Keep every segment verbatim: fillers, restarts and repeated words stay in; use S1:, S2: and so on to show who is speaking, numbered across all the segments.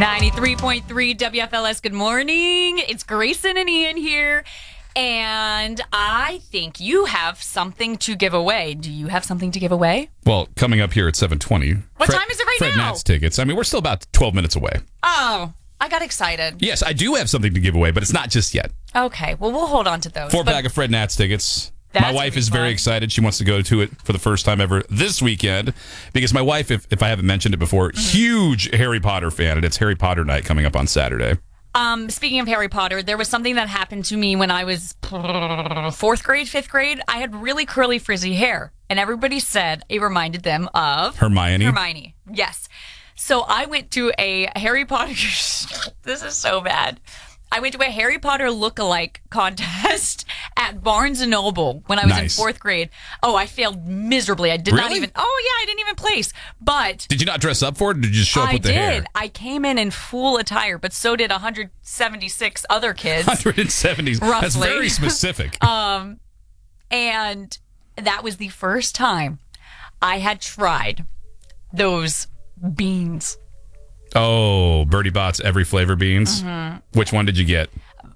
S1: ninety-three point three W F L S, good morning. It's Grayson and Ian here. And I think you have something to give away. Do you have something to give away?
S2: Well, coming up here at seven twenty.
S1: What
S2: Fred,
S1: time is it right
S2: Fred
S1: now?
S2: Nats tickets. I mean, we're still about twelve minutes away.
S1: Oh, I got excited.
S2: Yes, I do have something to give away, but it's not just yet.
S1: Okay, well, we'll hold on to those.
S2: Four
S1: but
S2: pack of Fred Nats tickets.
S1: That's
S2: My wife
S1: gonna be
S2: is very
S1: fun.
S2: excited. She wants to go to it for the first time ever this weekend because my wife, if, if I haven't mentioned it before,
S1: Mm-hmm.
S2: huge Harry Potter fan, and it's Harry Potter night coming up on Saturday.
S1: Um, speaking of Harry Potter, there was something that happened to me when I was fourth grade, fifth grade. I had really curly, frizzy hair, and everybody said it reminded them of
S2: Hermione.
S1: Hermione, yes. So I went to a Harry Potter. This is so bad. I went to a Harry Potter look-alike contest at Barnes and Noble when I was
S2: Nice.
S1: in fourth grade. Oh, I failed miserably. I did not
S2: Really?
S1: even. Oh yeah, I didn't even place. But
S2: Did you not dress up for it, or did you just show up
S1: I
S2: with the
S1: did.
S2: hair?
S1: I came in in full attire, but so did one hundred seventy-six other kids.
S2: one hundred seventy. That's
S1: Roughly.
S2: very specific.
S1: Um, and that was the first time I had tried those beans.
S2: Oh, Bertie Bott's every flavor beans.
S1: Mm-hmm.
S2: Which one did you get?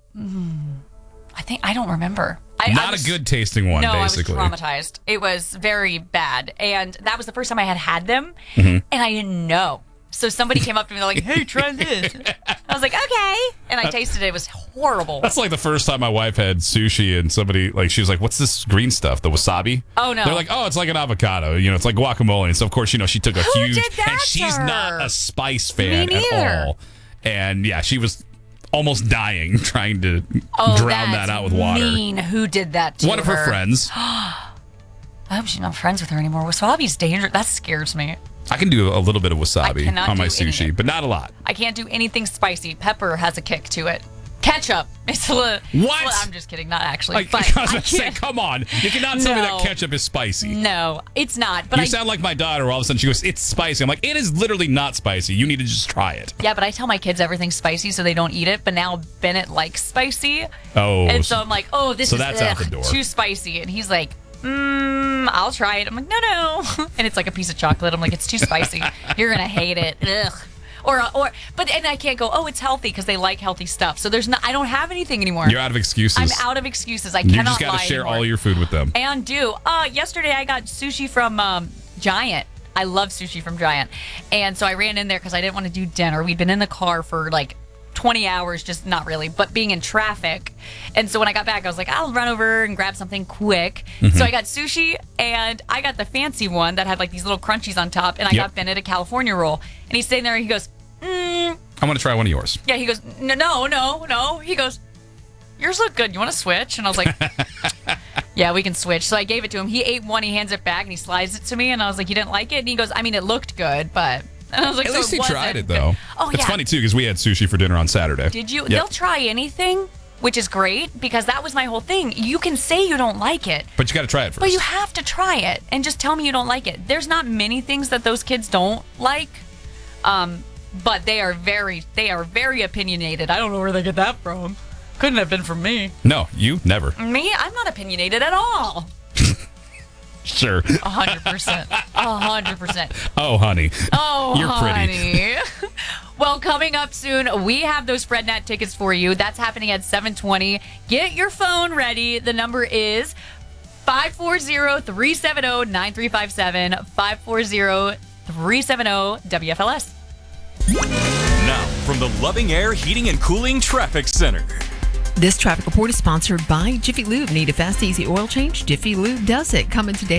S1: I think I don't remember. I,
S2: Not
S1: I was,
S2: a good tasting one,
S1: No,
S2: basically.
S1: I was traumatized. It was very bad, and that was the first time I had had them,
S2: Mm-hmm.
S1: and I didn't know. So somebody came up to me and they're like, "Hey, try this." I was like, "Okay," and I tasted it. It was horrible.
S2: That's like the first time my wife had sushi and somebody, like, she was like, what's this green stuff? The wasabi?
S1: Oh, no.
S2: They're like, oh, it's like an avocado. You know, it's like guacamole. And so, of course, you know, she took a
S1: Who
S2: huge...
S1: did that
S2: and she's
S1: to
S2: not
S1: her?
S2: a spice fan
S1: Me
S2: at
S1: neither.
S2: all. And, yeah, she was almost dying trying to
S1: Oh,
S2: drown
S1: that's
S2: that out with water.
S1: mean. Who did that to
S2: One of her friends.
S1: I hope she's not friends with her anymore. Wasabi's dangerous. That scares me.
S2: I can do a little bit of
S1: I
S2: wasabi
S1: cannot
S2: on my
S1: do
S2: sushi,
S1: anything.
S2: but not a lot.
S1: I can't do anything spicy. Pepper has a kick to it. Ketchup. It's a little,
S2: What?
S1: Well, I'm just kidding. Not actually.
S2: Like,
S1: but
S2: I was
S1: I
S2: gonna say,
S1: can't.
S2: come on. You cannot tell me
S1: No.
S2: that ketchup is spicy.
S1: No, it's not. But
S2: You
S1: I,
S2: sound like my daughter. All of a sudden, she goes, it's spicy. I'm like, it is literally not spicy. You need to just try it.
S1: yeah, but I tell my kids everything's spicy so they don't eat it. But now Bennett likes spicy.
S2: Oh.
S1: And so I'm like, oh, this
S2: so
S1: is
S2: that's out
S1: ugh,
S2: the door.
S1: too spicy. And he's like, mm, I'll try it. I'm like, no, no. And it's like a piece of chocolate. I'm like, it's too spicy. You're going to hate it. Ugh. Or, or, but, and I can't go, oh, it's healthy because they like healthy stuff. So there's not, I don't have anything anymore.
S2: You're out of excuses.
S1: I'm out of excuses. I
S2: You
S1: cannot
S2: just got
S1: lie
S2: to share
S1: anymore.
S2: all your food with them.
S1: And do. Uh, yesterday I got sushi from um, Giant. I love sushi from Giant. And so I ran in there because I didn't want to do dinner. We'd been in the car for like twenty hours, just not really, but being in traffic. And so when I got back, I was like, I'll run over and grab something quick.
S2: Mm-hmm.
S1: So I got sushi, and I got the fancy one that had like these little crunchies on top, and I
S2: Yep.
S1: got Bennett a California roll. And he's sitting there, and he goes, mm.
S2: I'm going to try one of yours.
S1: Yeah, he goes, no, no, no, no. He goes, yours look good. You want to switch? And I was like, yeah, we can switch. So I gave it to him. He ate one. He hands it back, and he slides it to me. And I was like, you didn't like it? And he goes, I mean, it looked good, but... And I was like,
S2: At
S1: so
S2: least
S1: it
S2: he
S1: wasn't
S2: tried it,
S1: good.
S2: though.
S1: Oh,
S2: It's
S1: yeah.
S2: funny, too, because we had sushi for dinner on Saturday.
S1: Did you?
S2: Yep.
S1: They'll try anything, which is great, because that was my whole thing. You can say you don't like it,
S2: But you got to try it first.
S1: but you have to try it and just tell me you don't like it. There's not many things that those kids don't like, um, but they are very, they are very opinionated. I don't know where they get that from. Couldn't have been from me.
S2: No, you never.
S1: Me? I'm not opinionated at all.
S2: Sure.
S1: A hundred percent. A hundred percent.
S2: Oh, honey.
S1: Oh,
S2: You're pretty.
S1: honey. Well, coming up soon, we have those Fred Nat tickets for you. That's happening at seven twenty. Get your phone ready. The number is five four zero, three seven zero, nine three five seven, five four zero, three seven zero, W F L S.
S3: Now, from the Loving Air Heating and Cooling Traffic Center.
S4: This traffic report is sponsored by Jiffy Lube. Need a fast, easy oil change? Jiffy Lube does it. Coming today.